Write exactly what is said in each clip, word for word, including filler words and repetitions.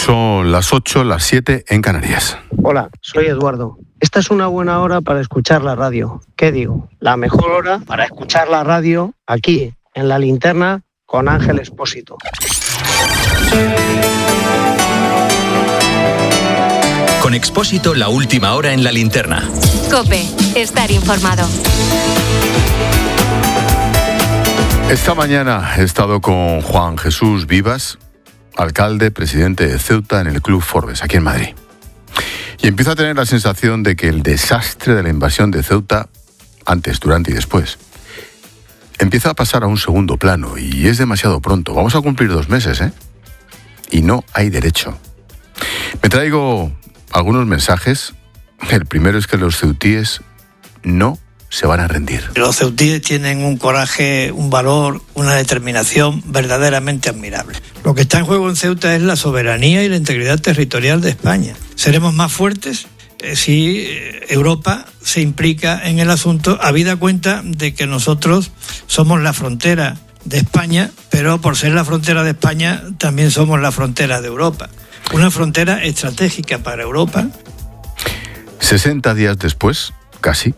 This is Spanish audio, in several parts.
Son las ocho, las siete en Canarias. Hola, soy Eduardo. Esta es una buena hora para escuchar la radio. ¿Qué digo? La mejor hora para escuchar la radio aquí, en La Linterna, con Ángel Expósito. Con Expósito, la última hora en La Linterna. COPE, estar informado. Esta mañana he estado con Juan Jesús Vivas, alcalde, presidente de Ceuta en el Club Forbes, aquí en Madrid. Y empiezo a tener la sensación de que el desastre de la invasión de Ceuta, antes, durante y después, empieza a pasar a un segundo plano y es demasiado pronto. Vamos a cumplir dos meses, ¿eh? Y no hay derecho. Me traigo algunos mensajes. El primero es que los ceutíes no se van a rendir. Los ceutíes tienen un coraje, un valor, una determinación verdaderamente admirable. Lo que está en juego en Ceuta es la soberanía y la integridad territorial de España. Seremos más fuertes eh, si Europa se implica en el asunto, habida cuenta de que nosotros somos la frontera de España, pero por ser la frontera de España también somos la frontera de Europa. Una frontera estratégica para Europa. sesenta días después, casi,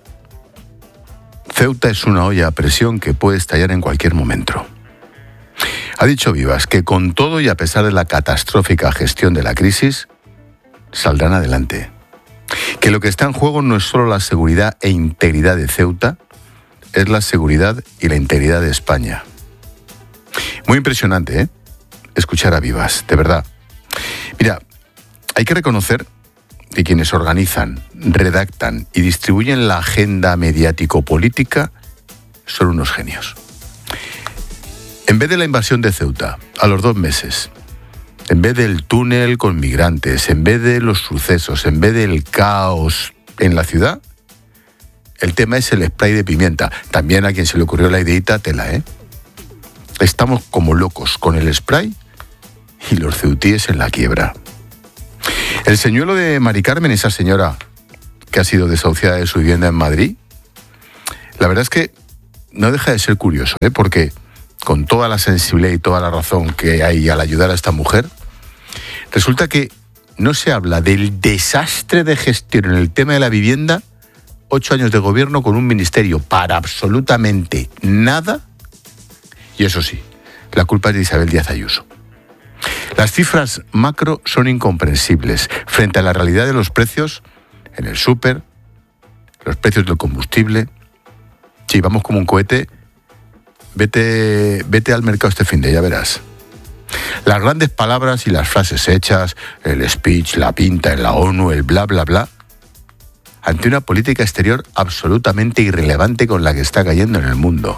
Ceuta es una olla a presión que puede estallar en cualquier momento. Ha dicho Vivas que con todo y a pesar de la catastrófica gestión de la crisis, saldrán adelante. Que lo que está en juego no es solo la seguridad e integridad de Ceuta, es la seguridad y la integridad de España. Muy impresionante, ¿eh? Escuchar a Vivas, de verdad. Mira, hay que reconocer que quienes organizan, redactan y distribuyen la agenda mediático-política son unos genios. En vez de la invasión de Ceuta, a los dos meses, en vez del túnel con migrantes, en vez de los sucesos, en vez del caos en la ciudad, el tema es el spray de pimienta. También a quien se le ocurrió la ideita, tela, ¿eh? Estamos como locos con el spray y los ceutíes en la quiebra. El señuelo de Mari Carmen, esa señora que ha sido desahuciada de su vivienda en Madrid, la verdad es que no deja de ser curioso, ¿eh? Porque con toda la sensibilidad y toda la razón que hay al ayudar a esta mujer, resulta que no se habla del desastre de gestión en el tema de la vivienda, ocho años de gobierno con un ministerio para absolutamente nada, y eso sí, la culpa es de Isabel Díaz Ayuso. Las cifras macro son incomprensibles frente a la realidad de los precios en el súper, los precios del combustible. Sí, vamos como un cohete. Vete, vete al mercado este fin de, ya verás. Las grandes palabras y las frases hechas, el speech, la pinta en la ONU, el bla, bla, bla, ante una política exterior absolutamente irrelevante con la que está cayendo en el mundo.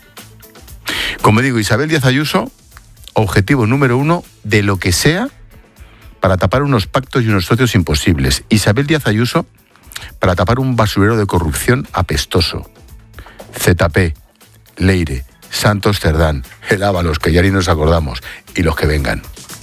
Como digo, Isabel Díaz Ayuso, objetivo número uno de lo que sea para tapar unos pactos y unos socios imposibles. Isabel Díaz Ayuso para tapar un basurero de corrupción apestoso. Z P, Leire, Santos Cerdán, el Ábalos, que ya ni nos acordamos, y los que vengan.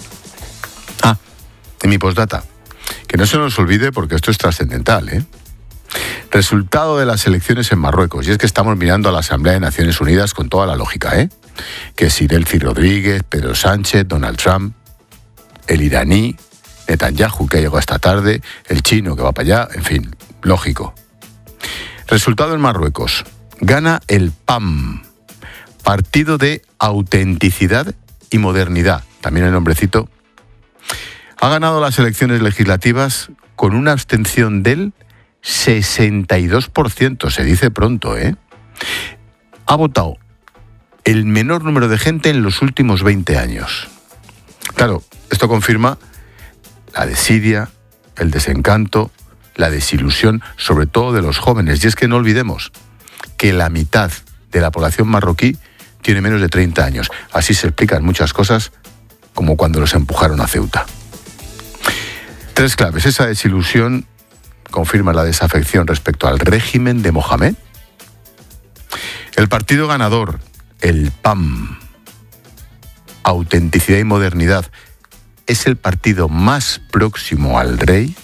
Ah, y mi postdata, que no se nos olvide porque esto es trascendental, ¿eh? Resultado de las elecciones en Marruecos, y es que estamos mirando a la Asamblea de Naciones Unidas con toda la lógica, ¿eh? Que si Delcy Rodríguez, Pedro Sánchez, Donald Trump, el iraní, Netanyahu, que llegó esta tarde, el chino que va para allá, en fin, lógico. Resultado en Marruecos, gana el P A M, Partido de Autenticidad y Modernidad, también el nombrecito. Ha ganado las elecciones legislativas con una abstención del sesenta y dos por ciento, se dice pronto, ¿eh? Ha votado el menor número de gente en los últimos veinte años. Claro, esto confirma la desidia, el desencanto, la desilusión, sobre todo de los jóvenes. Y es que no olvidemos que la mitad de la población marroquí tiene menos de treinta años. Así se explican muchas cosas, como cuando los empujaron a Ceuta. Tres claves. Esa desilusión confirma la desafección respecto al régimen de Mohamed. El partido ganador, el P A M, Autenticidad y Modernidad, es el partido más próximo al rey.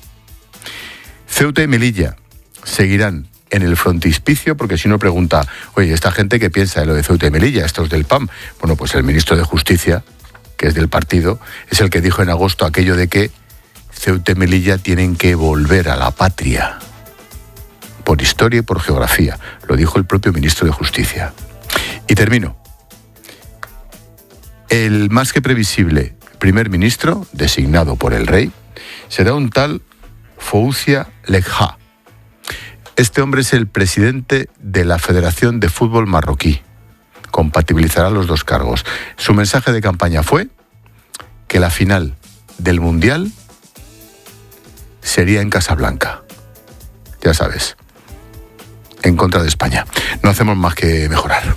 Ceuta y Melilla seguirán en el frontispicio, porque si uno pregunta, oye, ¿esta gente qué piensa de lo de Ceuta y Melilla, estos del P A M? Bueno, pues el ministro de Justicia que es del partido, es el que dijo en agosto aquello de que Ceuta y Melilla tienen que volver a la patria, por historia y por geografía. Lo dijo el propio ministro de Justicia. Y termino. El más que previsible primer ministro, designado por el rey, será un tal Foucia Legha. Este hombre es el presidente de la Federación de Fútbol Marroquí. Compatibilizará los dos cargos. Su mensaje de campaña fue que la final del Mundial sería en Casablanca. Ya sabes, en contra de España. No hacemos más que mejorar.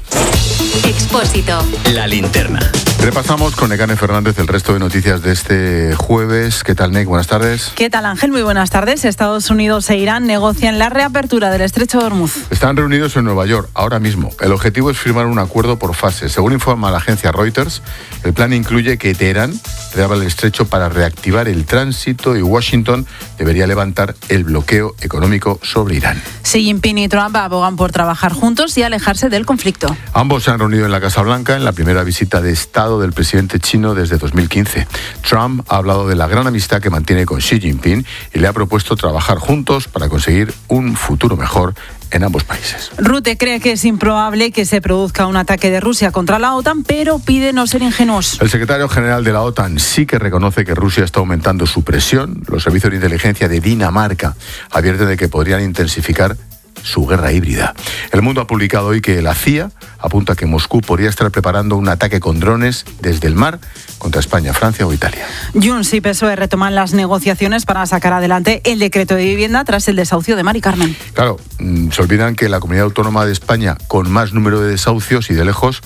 Expósito. La linterna. Repasamos con Nekane Fernández el resto de noticias de este jueves. ¿Qué tal, Nek? Buenas tardes. ¿Qué tal, Ángel? Muy buenas tardes. Estados Unidos e Irán negocian la reapertura del Estrecho de Hormuz. Están reunidos en Nueva York ahora mismo. El objetivo es firmar un acuerdo por fases. Según informa la agencia Reuters, el plan incluye que Teherán reabra el estrecho para reactivar el tránsito y Washington debería levantar el bloqueo económico sobre Irán. Xi Jinping y Trump abogan por trabajar juntos y alejarse del conflicto. Ambos se han reunido en la Casa Blanca en la primera visita de Estado del presidente chino desde dos mil quince. Trump ha hablado de la gran amistad que mantiene con Xi Jinping y le ha propuesto trabajar juntos para conseguir un futuro mejor en ambos países. Rutte cree que es improbable que se produzca un ataque de Rusia contra la OTAN, pero pide no ser ingenuos. El secretario general de la OTAN sí que reconoce que Rusia está aumentando su presión. Los servicios de inteligencia de Dinamarca advierten de que podrían intensificar su guerra híbrida. El Mundo ha publicado hoy que la C I A apunta que Moscú podría estar preparando un ataque con drones desde el mar contra España, Francia o Italia. Junts y P S O E retoman las negociaciones para sacar adelante el decreto de vivienda tras el desahucio de Mari Carmen. Claro, se olvidan que la comunidad autónoma de España con más número de desahucios y de lejos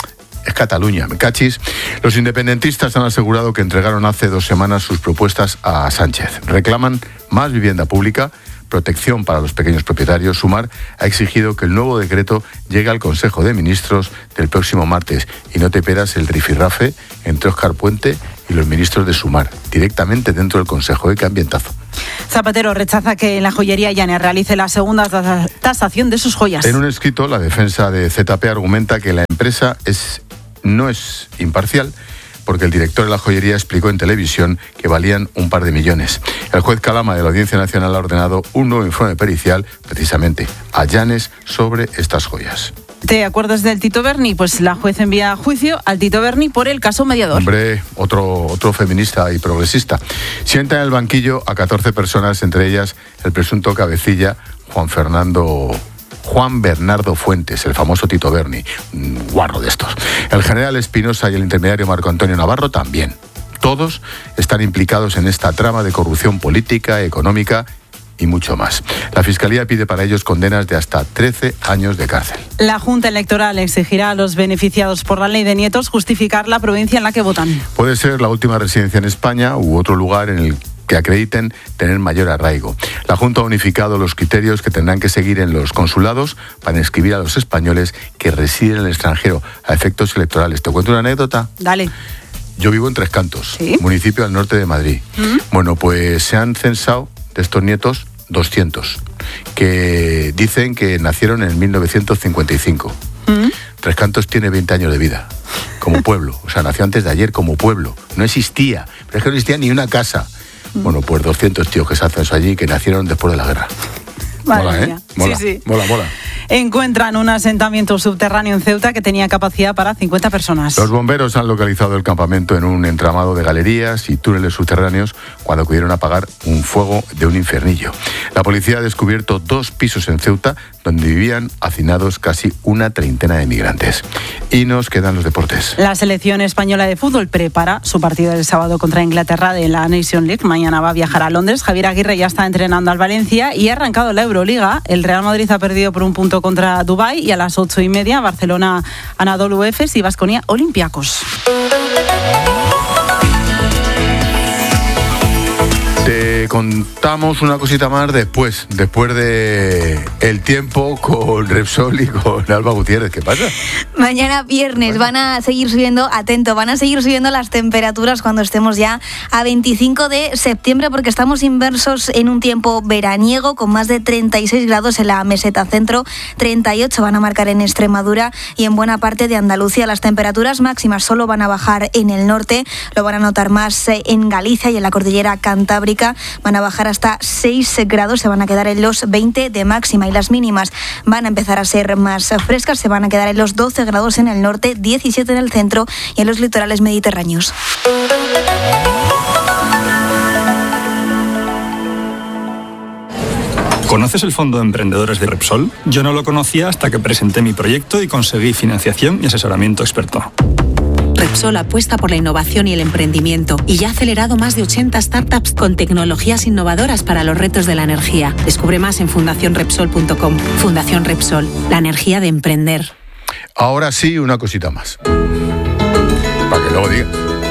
es Cataluña. Me cachis. Los independentistas han asegurado que entregaron hace dos semanas sus propuestas a Sánchez. Reclaman más vivienda pública, protección para los pequeños propietarios. Sumar ha exigido que el nuevo decreto llegue al Consejo de Ministros del próximo martes y no te peras el rifirrafe entre Óscar Puente y los ministros de Sumar, directamente dentro del Consejo. ¿Eh? ¡Qué ambientazo! Zapatero rechaza que la joyería Llaner realice la segunda tasación de sus joyas. En un escrito, la defensa de Z P argumenta que la empresa es, no es imparcial, porque el director de la joyería explicó en televisión que valían un par de millones. El juez Calama de la Audiencia Nacional ha ordenado un nuevo informe pericial, precisamente a Llanes, sobre estas joyas. ¿Te acuerdas del Tito Berni? Pues la juez envía a juicio al Tito Berni por el caso Mediador. Hombre, otro, otro feminista y progresista. Sienta en el banquillo a catorce personas, entre ellas el presunto cabecilla Juan Fernando... Juan Bernardo Fuentes, el famoso Tito Berni, un guarro de estos. El general Espinosa y el intermediario Marco Antonio Navarro también. Todos están implicados en esta trama de corrupción política, económica y mucho más. La Fiscalía pide para ellos condenas de hasta trece años de cárcel. La Junta Electoral exigirá a los beneficiados por la ley de nietos justificar la provincia en la que votan. Puede ser la última residencia en España u otro lugar en el que acrediten tener mayor arraigo. La Junta ha unificado los criterios que tendrán que seguir en los consulados para inscribir a los españoles que residen en el extranjero a efectos electorales. ¿Te cuento una anécdota? Dale. Yo vivo en Tres Cantos, ¿Sí? municipio al norte de Madrid. ¿Mm? Bueno, pues se han censado de estos nietos doscientos, que dicen que nacieron en mil novecientos cincuenta y cinco. ¿Mm? Tres Cantos tiene veinte años de vida, como pueblo. O sea, nació antes de ayer como pueblo. No existía, pero es que no existía ni una casa. Bueno, pues doscientos tíos que se hacen eso allí, que nacieron después de la guerra. Madre mola, mía. ¿eh? Mola, sí, sí. mola, mola. Encuentran un asentamiento subterráneo en Ceuta que tenía capacidad para cincuenta personas. Los bomberos han localizado el campamento en un entramado de galerías y túneles subterráneos cuando acudieron a apagar un fuego de un infernillo. La policía ha descubierto dos pisos en Ceuta donde vivían hacinados casi una treintena de migrantes. Y nos quedan los deportes. La selección española de fútbol prepara su partido del sábado contra Inglaterra de la Nation League. Mañana va a viajar a Londres. Javier Aguirre ya está entrenando al Valencia y ha arrancado la Euroliga. El Real Madrid ha perdido por un punto contra Dubái y a las ocho y media Barcelona Anadolu Efes y Baskonia Olympiacos. Te contamos una cosita más después, después de el tiempo con Repsol y con Alba Gutiérrez. ¿Qué pasa? Mañana viernes van a seguir subiendo, atento, van a seguir subiendo las temperaturas cuando estemos ya a veinticinco de septiembre, porque estamos inmersos en un tiempo veraniego con más de treinta y seis grados en la meseta centro, treinta y ocho van a marcar en Extremadura y en buena parte de Andalucía. Las temperaturas máximas solo van a bajar en el norte, lo van a notar más en Galicia y en la cordillera cantábrica. Van a bajar hasta seis grados, se van a quedar en los veinte de máxima, y las mínimas van a empezar a ser más frescas, se van a quedar en los doce grados en el norte, diecisiete en el centro y en los litorales mediterráneos. ¿Conoces el Fondo de Emprendedores de Repsol? Yo no lo conocía hasta que presenté mi proyecto y conseguí financiación y asesoramiento experto. Repsol apuesta por la innovación y el emprendimiento y ya ha acelerado más de ochenta startups con tecnologías innovadoras para los retos de la energía. Descubre más en fundación repsol punto com. Fundación Repsol, la energía de emprender. Ahora sí, una cosita más. Para que luego diga.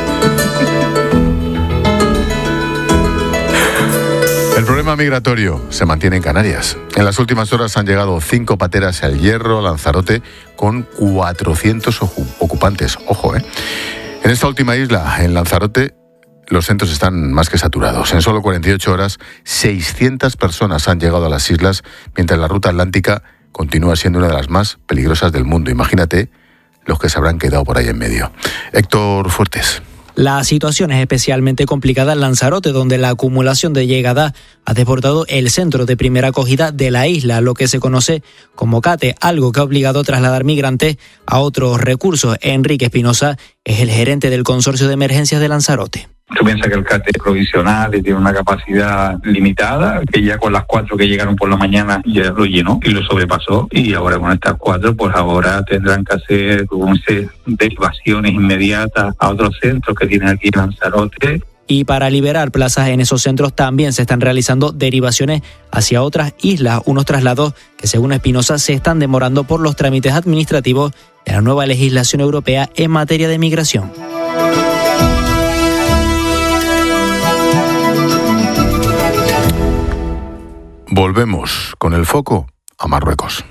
El problema migratorio se mantiene en Canarias. En las últimas horas han llegado cinco pateras al Hierro, Lanzarote, con cuatrocientos ocupantes. Ojo, ¿eh? En esta última isla, en Lanzarote, los centros están más que saturados. En solo cuarenta y ocho horas, seiscientas personas han llegado a las islas, mientras la ruta atlántica continúa siendo una de las más peligrosas del mundo. Imagínate los que se habrán quedado por ahí en medio. Héctor Fuertes. La situación es especialmente complicada en Lanzarote, donde la acumulación de llegada ha desbordado el centro de primera acogida de la isla, lo que se conoce como CATE, algo que ha obligado a trasladar migrantes a otros recursos. Enrique Espinosa es el gerente del Consorcio de Emergencias de Lanzarote. Tú piensas que el CATE es provisional y tiene una capacidad limitada, que ya con las cuatro que llegaron por la mañana ya lo llenó y lo sobrepasó, y ahora con estas cuatro pues ahora tendrán que hacer derivaciones inmediatas a otros centros que tienen aquí en Lanzarote. Y para liberar plazas en esos centros también se están realizando derivaciones hacia otras islas, unos traslados que según Espinosa se están demorando por los trámites administrativos de la nueva legislación europea en materia de migración. Volvemos con el foco a Marruecos.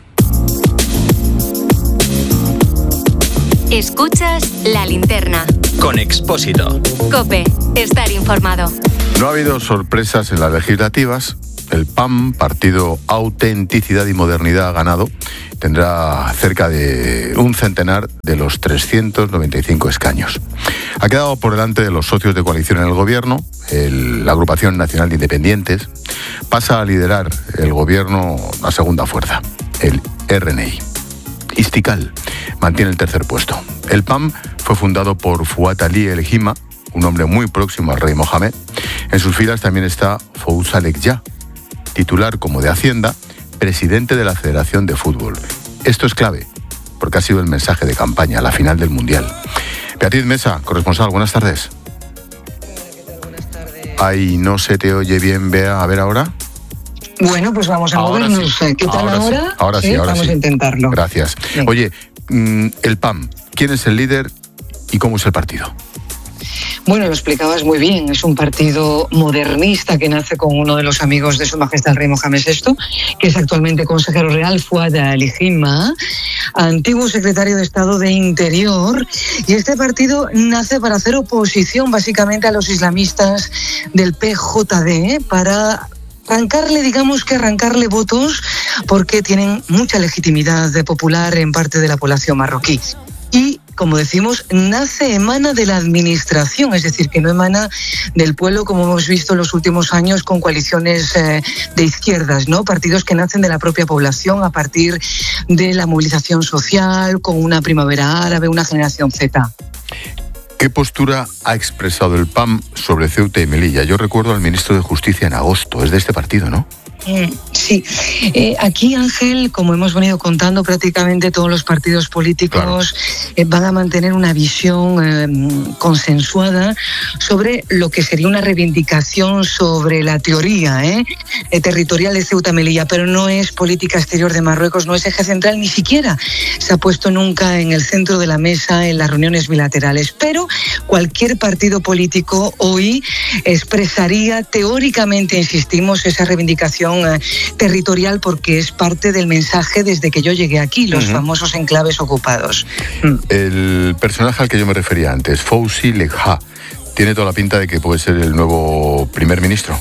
Escuchas La Linterna. Con Expósito. COPE. Estar informado. No ha habido sorpresas en las legislativas. El P A M, Partido Autenticidad y Modernidad, ha ganado. Tendrá cerca de un centenar de los trescientos noventa y cinco escaños. Ha quedado por delante de los socios de coalición en el gobierno. El, la Agrupación Nacional de Independientes pasa a liderar el gobierno a segunda fuerza, el R N I. Istiqlal mantiene el tercer puesto. El P A M fue fundado por Fuat Ali El Hima, un hombre muy próximo al rey Mohamed. En sus filas también está Fouza Lekja, titular como de Hacienda, presidente de la Federación de Fútbol. Esto es clave, porque ha sido el mensaje de campaña a la final del Mundial. Beatriz Mesa, corresponsal, buenas tardes. Buenas tardes. Ay, no se te oye bien, Bea. A ver ahora. Bueno, pues vamos a ahora movernos. Sí. ¿Qué tal ahora? ahora? Sí. Ahora sí, sí ahora vamos sí. a intentarlo. Gracias. Bien. Oye, el P A M, ¿quién es el líder y cómo es el partido? Bueno, lo explicabas muy bien. Es un partido modernista que nace con uno de los amigos de Su Majestad el Rey Mohamed sexto, que es actualmente consejero real, Fuad Ali Hima, antiguo secretario de Estado de Interior. Y este partido nace para hacer oposición básicamente a los islamistas del P J D, para arrancarle, digamos que arrancarle votos, porque tienen mucha legitimidad popular en parte de la población marroquí. Y, como decimos, nace, emana de la administración, es decir, que no emana del pueblo, como hemos visto en los últimos años con coaliciones eh, de izquierdas, ¿no? Partidos que nacen de la propia población a partir de la movilización social, con una primavera árabe, una generación Z. ¿Qué postura ha expresado el P A M sobre Ceuta y Melilla? Yo recuerdo al ministro de Justicia en agosto, es de este partido, ¿no? Sí, eh, aquí Ángel, como hemos venido contando, prácticamente todos los partidos políticos claro. eh, van a mantener una visión eh, consensuada sobre lo que sería una reivindicación sobre la teoría eh, eh, territorial de Ceuta y Melilla, pero no es política exterior de Marruecos, no es eje central, ni siquiera se ha puesto nunca en el centro de la mesa en las reuniones bilaterales, pero cualquier partido político hoy expresaría teóricamente, insistimos, esa reivindicación territorial porque es parte del mensaje desde que yo llegué aquí, los uh-huh. famosos enclaves ocupados. El personaje al que yo me refería antes, Fawzi Lekha, tiene toda la pinta de que puede ser el nuevo primer ministro.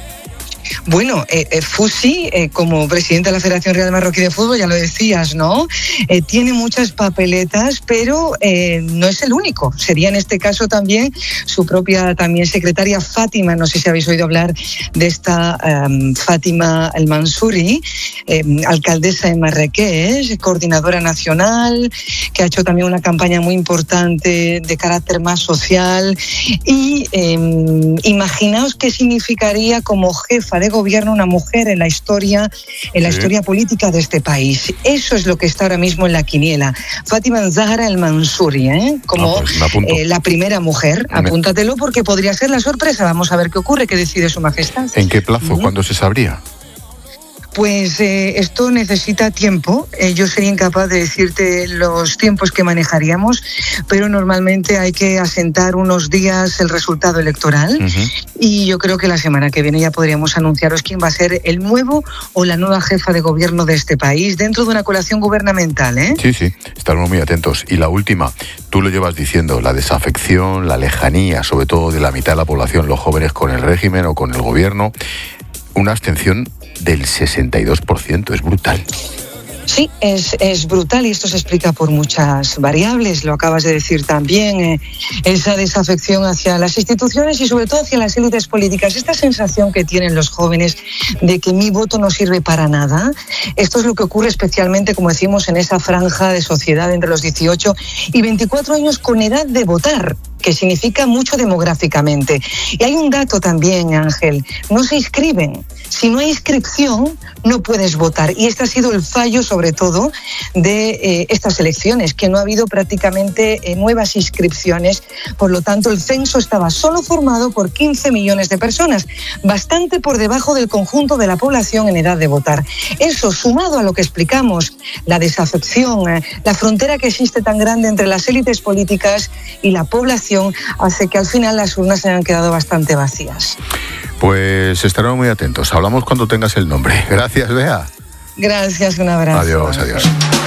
Bueno, eh, eh, Fawzi, eh, como presidente de la Federación Real Marroquí de Fútbol, ya lo decías, ¿no? Eh, tiene muchas papeletas, pero eh, no es el único. Sería en este caso también su propia también secretaria Fátima, no sé si habéis oído hablar de esta um, Fátima El Mansouri, eh, alcaldesa de Marrakech, coordinadora nacional, que ha hecho también una campaña muy importante de carácter más social. Y eh, imaginaos qué significaría como jefa de gobierno una mujer en la historia en la sí. historia política de este país. Eso es lo que está ahora mismo en la quiniela. Fátima Zahra El Mansouri, ¿eh? como no, pues eh, la primera mujer. Me... Apúntatelo porque podría ser la sorpresa. Vamos a ver qué ocurre, qué decide su majestad. ¿En qué plazo? Uh-huh. ¿Cuándo se sabría? Pues eh, esto necesita tiempo. Eh, yo sería incapaz de decirte los tiempos que manejaríamos, pero normalmente hay que asentar unos días el resultado electoral uh-huh. y yo creo que la semana que viene ya podríamos anunciaros quién va a ser el nuevo o la nueva jefa de gobierno de este país dentro de una coalición gubernamental, ¿eh? Sí, sí, estaremos muy atentos. Y la última, tú lo llevas diciendo, la desafección, la lejanía, sobre todo de la mitad de la población, los jóvenes con el régimen o con el gobierno, una abstención del sesenta y dos por ciento, es brutal. Sí, es, es brutal y esto se explica por muchas variables, lo acabas de decir también, eh, esa desafección hacia las instituciones y sobre todo hacia las élites políticas, esta sensación que tienen los jóvenes de que mi voto no sirve para nada. Esto es lo que ocurre especialmente, como decimos, en esa franja de sociedad entre los dieciocho y veinticuatro años con edad de votar, que significa mucho demográficamente. Y hay un dato también, Ángel, no se inscriben. Si no hay inscripción, no puedes votar. Y este ha sido el fallo, sobre todo, de eh, estas elecciones, que no ha habido prácticamente eh, nuevas inscripciones. Por lo tanto, el censo estaba solo formado por quince millones de personas, bastante por debajo del conjunto de la población en edad de votar. Eso, sumado a lo que explicamos, la desafección, eh, la frontera que existe tan grande entre las élites políticas y la población, hace que al final las urnas se hayan quedado bastante vacías. Pues estaremos muy atentos. Hablamos cuando tengas el nombre. Gracias, Bea. Gracias, un abrazo. Adiós, adiós.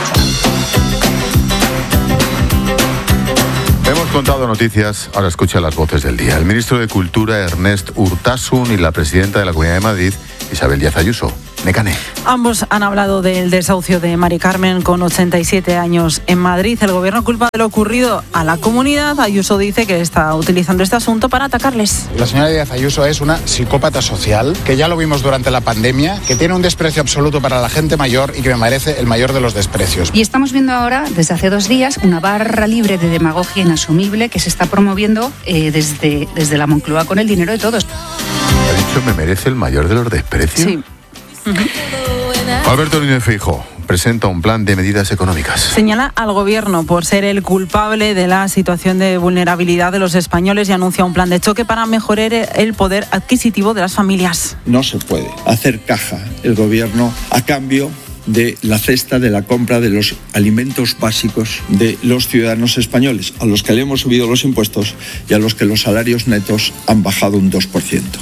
Hemos contado noticias, ahora escucha las voces del día. El ministro de Cultura, Ernest Urtasun, y la presidenta de la Comunidad de Madrid, Isabel Díaz Ayuso. Mecane. Ambos han hablado del desahucio de Mari Carmen, con ochenta y siete años, en Madrid. El gobierno culpa de lo ocurrido a la comunidad. Ayuso dice que está utilizando este asunto para atacarles. La señora Díaz Ayuso es una psicópata social, que ya lo vimos durante la pandemia, que tiene un desprecio absoluto para la gente mayor y que me merece el mayor de los desprecios. Y estamos viendo ahora, desde hace dos días, una barra libre de demagogia inasumible que se está promoviendo eh, desde, desde la Moncloa con el dinero de todos. ¿Ha dicho me merece el mayor de los desprecios? Sí. Uh-huh. Alberto Núñez Feijóo presenta un plan de medidas económicas. Señala al gobierno por ser el culpable de la situación de vulnerabilidad de los españoles y anuncia un plan de choque para mejorar el poder adquisitivo de las familias. No se puede hacer caja el gobierno a cambio de la cesta de la compra de los alimentos básicos de los ciudadanos españoles, a los que le hemos subido los impuestos y a los que los salarios netos han bajado un dos por ciento.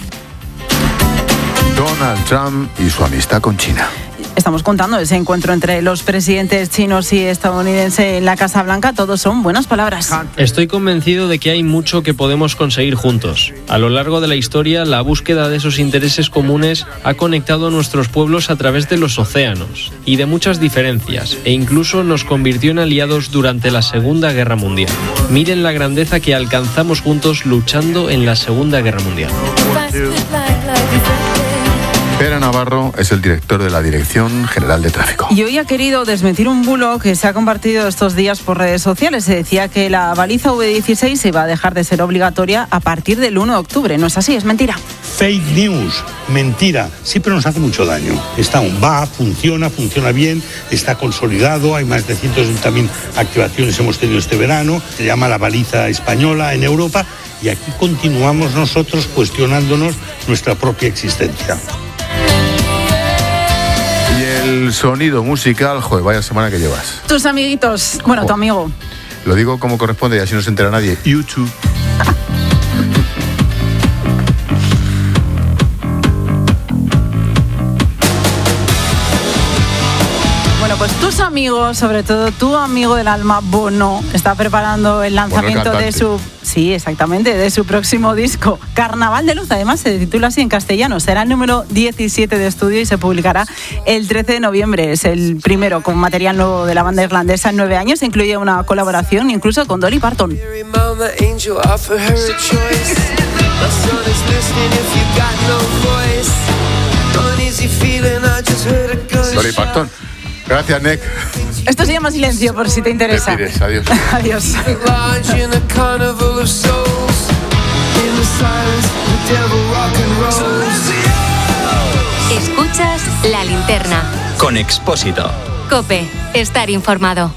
Donald Trump y su amistad con China. Estamos contando ese encuentro entre los presidentes chinos y estadounidenses en la Casa Blanca. Todos son buenas palabras. Estoy convencido de que hay mucho que podemos conseguir juntos. A lo largo de la historia, la búsqueda de esos intereses comunes ha conectado a nuestros pueblos a través de los océanos y de muchas diferencias, e incluso nos convirtió en aliados durante la Segunda Guerra Mundial. Miren la grandeza que alcanzamos juntos luchando en la Segunda Guerra Mundial. Pere Navarro es el director de la Dirección General de Tráfico. Y hoy ha querido desmentir un bulo que se ha compartido estos días por redes sociales. Se decía que la baliza V dieciséis iba a dejar de ser obligatoria a partir del uno de octubre. No es así, es mentira. Fake news, mentira, siempre nos hace mucho daño. Está aún va, funciona, funciona bien, está consolidado, hay más de ciento sesenta mil activaciones hemos tenido este verano, se llama la baliza española en Europa y aquí continuamos nosotros cuestionándonos nuestra propia existencia. Y el sonido musical, joder, vaya semana que llevas. Tus amiguitos, bueno, tu amigo. Lo digo como corresponde y así no se entera nadie. YouTube. Bueno, pues tus amigos, sobre todo tu amigo del alma, Bono, está preparando el lanzamiento Bono, de su... Sí, exactamente, de su próximo disco, Carnaval de Luz. Además, se titula así en castellano. Será el número diecisiete de estudio y se publicará el trece de noviembre. Es el primero con material nuevo de la banda irlandesa en nueve años. Incluye una colaboración incluso con Dolly Parton. Dolly Parton. Gracias, Nick. Esto se llama silencio, por si te interesa. Te pides, adiós. Adiós. Escuchas La Linterna. Con Expósito. COPE. Estar informado.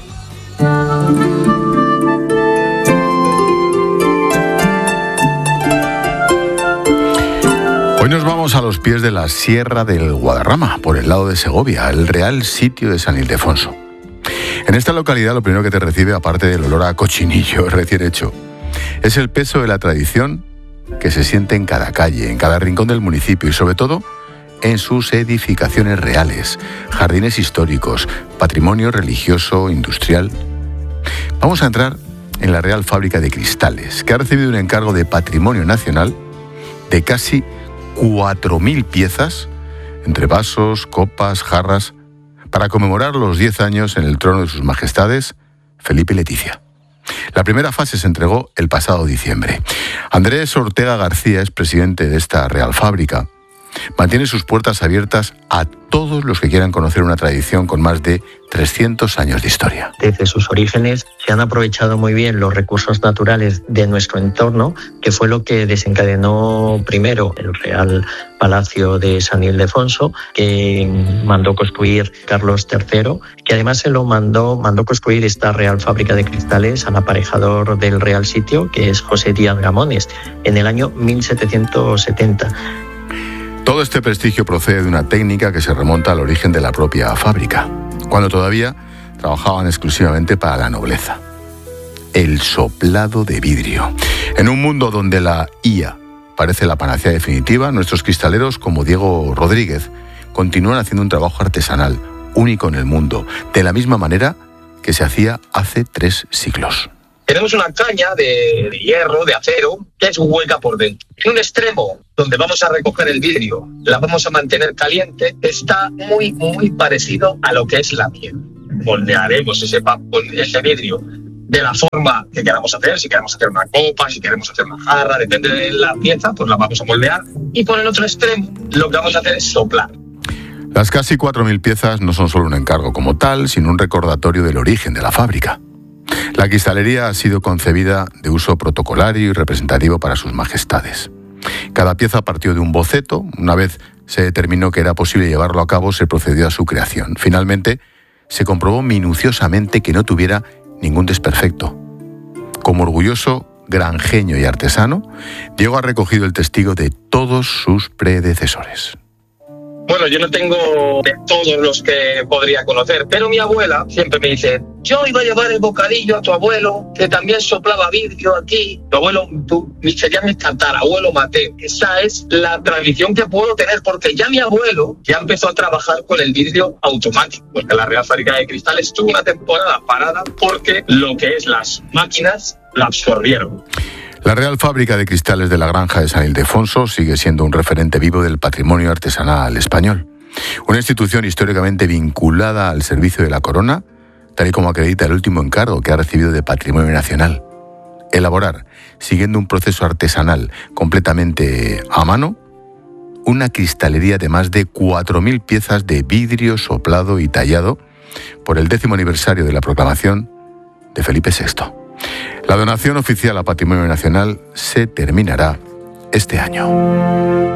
Hoy nos vamos a los pies de la Sierra del Guadarrama, por el lado de Segovia, el Real Sitio de San Ildefonso. En esta localidad lo primero que te recibe, aparte del olor a cochinillo recién hecho, es el peso de la tradición que se siente en cada calle, en cada rincón del municipio y sobre todo en sus edificaciones reales, jardines históricos, patrimonio religioso, industrial. Vamos a entrar en la Real Fábrica de Cristales, que ha recibido un encargo de Patrimonio Nacional de casi cuatro mil piezas, entre vasos, copas, jarras, para conmemorar los diez años en el trono de sus majestades, Felipe y Leticia. La primera fase se entregó el pasado diciembre. Andrés Ortega García es presidente de esta Real Fábrica. Mantiene sus puertas abiertas a todos los que quieran conocer una tradición con más de trescientos años de historia. Desde sus orígenes se han aprovechado muy bien los recursos naturales de nuestro entorno, que fue lo que desencadenó primero el Real Palacio de San Ildefonso, que mandó construir Carlos tercero, que además se lo mandó, mandó construir esta Real Fábrica de Cristales al aparejador del Real Sitio, que es José Díaz Gamones, en el año mil setecientos setenta. Todo este prestigio procede de una técnica que se remonta al origen de la propia fábrica, cuando todavía trabajaban exclusivamente para la nobleza. El soplado de vidrio. En un mundo donde la I A parece la panacea definitiva, nuestros cristaleros como Diego Rodríguez continúan haciendo un trabajo artesanal único en el mundo, de la misma manera que se hacía hace tres siglos. Tenemos una caña de, de hierro, de acero, que es hueca por dentro. En un extremo, donde vamos a recoger el vidrio, la vamos a mantener caliente, está muy, muy parecido a lo que es la piel. Moldearemos ese, ese vidrio de la forma que queramos hacer. Si queremos hacer una copa, si queremos hacer una jarra, depende de la pieza, pues la vamos a moldear. Y por el otro extremo, lo que vamos a hacer es soplar. Las casi cuatro mil piezas no son solo un encargo como tal, sino un recordatorio del origen de la fábrica. La cristalería ha sido concebida de uso protocolario y representativo para sus majestades. Cada pieza partió de un boceto. Una vez se determinó que era posible llevarlo a cabo, se procedió a su creación. Finalmente, se comprobó minuciosamente que no tuviera ningún desperfecto. Como orgulloso granjeño y artesano, Diego ha recogido el testigo de todos sus predecesores. Bueno, yo no tengo de todos los que podría conocer, pero mi abuela siempre me dice: yo iba a llevar el bocadillo a tu abuelo, que también soplaba vidrio aquí. Tu abuelo, tú, sería mi tatarabuelo Mateo. Esa es la tradición que puedo tener, porque ya mi abuelo ya empezó a trabajar con el vidrio automático, porque la Real Fábrica de Cristales estuvo una temporada parada porque lo que es las máquinas la absorbieron. La Real Fábrica de Cristales de la Granja de San Ildefonso sigue siendo un referente vivo del patrimonio artesanal español. Una institución históricamente vinculada al servicio de la corona, tal y como acredita el último encargo que ha recibido de Patrimonio Nacional. Elaborar, siguiendo un proceso artesanal completamente a mano, una cristalería de más de cuatro mil piezas de vidrio soplado y tallado por el décimo aniversario de la proclamación de Felipe sexto. La donación oficial a Patrimonio Nacional se terminará este año.